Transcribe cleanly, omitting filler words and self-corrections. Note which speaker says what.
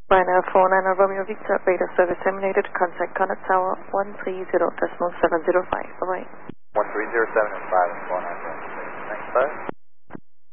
Speaker 1: Ryanair 49 Romeo Victor, radar service terminated. Contact Connet Tower 130.705. Bye-bye.
Speaker 2: 130.705, 49.